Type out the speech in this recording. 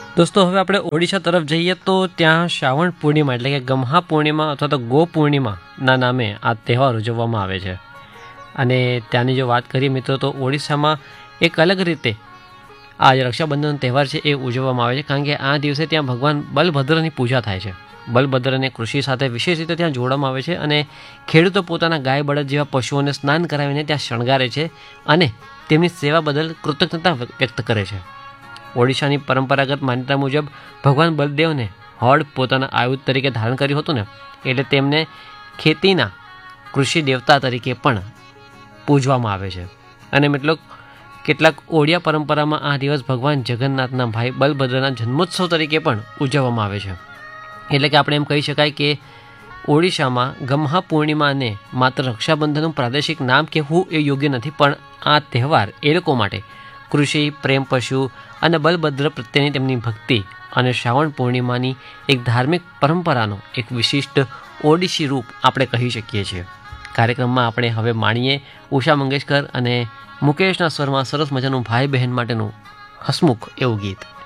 દોસ્તો હવે આપણે ઓડિશા તરફ જઈએ તો ત્યાં શ્રાવણ પૂર્ણિમા એટલે કે ગમ્હા પૂર્ણિમા અથવા તો ગો પૂર્ણિમાના નામે આ તહેવાર ઉજવવામાં આવે છે. અને ત્યાંની જો વાત કરીએ મિત્રો તો ઓડિશામાં એક અલગ રીતે આ જે રક્ષાબંધનનો તહેવાર છે એ ઉજવવામાં આવે છે, કારણ કે આ દિવસે ત્યાં ભગવાન બલભદ્રની પૂજા થાય છે. બલભદ્રને કૃષિ સાથે વિશેષ રીતે ત્યાં જોડવામાં આવે છે અને ખેડૂતો પોતાના ગાય બળદ જેવા પશુઓને સ્નાન કરાવીને ત્યાં શણગારે છે અને તેમની સેવા બદલ કૃતજ્ઞતા વ્યક્ત કરે છે. ઓડિશાની પરંપરાગત માન્યતા મુજબ ભગવાન બલદેવને હળ પોતાના આયુધ તરીકે ધારણ કર્યું હતું ને, એટલે તેમને ખેતીના કૃષિ દેવતા તરીકે પણ પૂજવામાં આવે છે. અને મિત્રો કેટલાક ઓડિયા પરંપરામાં આ દિવસ ભગવાન જગન્નાથના ભાઈ બલભદ્રના જન્મોત્સવ તરીકે પણ ઉજવવામાં આવે છે. એટલે કે આપણે એમ કહી શકાય કે ઓડિશામાં ગમ્હા પૂર્ણિમાને માત્ર રક્ષાબંધનનું પ્રાદેશિક નામ કહેવું એ યોગ્ય નથી, પણ આ તહેવાર એ લોકો માટે કૃષિ, પ્રેમ, પશુ અને બલભદ્ર પ્રત્યેની તેમની ભક્તિ અને શ્રાવણ પૂર્ણિમાની એક ધાર્મિક પરંપરાનો એક વિશિષ્ટ ઓડિશી રૂપ આપણે કહી શકીએ છીએ. કાર્યક્રમમાં આપણે હવે માણીએ ઉષા મંગેશકર અને મુકેશના સ્વરમાં સરસ મજાનું ભાઈ બહેન માટેનું હસમુખ એવું ગીત.